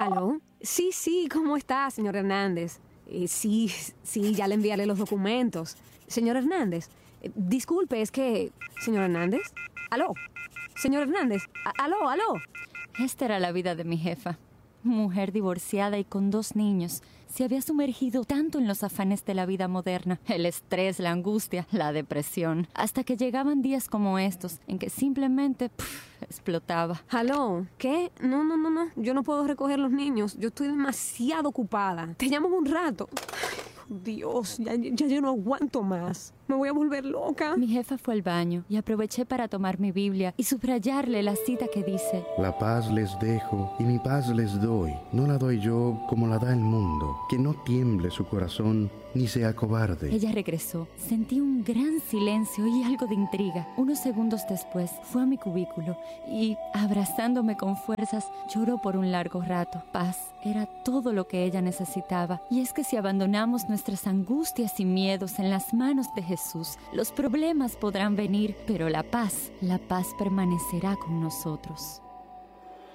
¿Aló? Sí, ¿cómo está, señor Hernández? Sí, ya le enviaré los documentos. Señor Hernández, disculpe, es que... ¿Señor Hernández? ¿Aló? Señor Hernández, ¿aló? Esta era la vida de mi jefa. Mujer divorciada y con 2 niños. Se había sumergido tanto en los afanes de la vida moderna, el estrés, la angustia, la depresión, hasta que llegaban días como estos, en que simplemente explotaba. ¿Aló? ¿Qué? No, yo no puedo recoger los niños, yo estoy demasiado ocupada. Te llamo en un rato. Dios, ya yo no aguanto más. Me voy a volver loca. Mi jefa fue al baño y aproveché para tomar mi Biblia y subrayarle la cita que dice: La paz les dejo y mi paz les doy. No la doy yo como la da el mundo. Que no tiemble su corazón ni sea cobarde. Ella regresó. Sentí un gran silencio y algo de intriga. Unos segundos después fue a mi cubículo y, abrazándome con fuerzas, lloró por un largo rato. Paz era todo lo que ella necesitaba. Y es que si abandonamos nuestras angustias y miedos en las manos de Jesús, los problemas podrán venir, pero la paz permanecerá con nosotros.